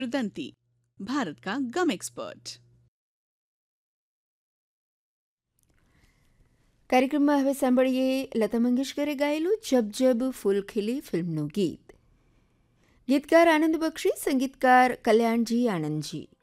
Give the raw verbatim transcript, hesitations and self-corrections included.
रुदंती, भारत का गम एक्सपर्ट। કાર્યક્રમમાં હવે સાંભળીએ લતા મંગેશકરે ગાયેલું જબ જબ ફૂલ ખીલી ફિલ્મનું ગીત. ગીતકાર આનંદ બક્ષી, સંગીતકાર કલ્યાણજી આનંદજી.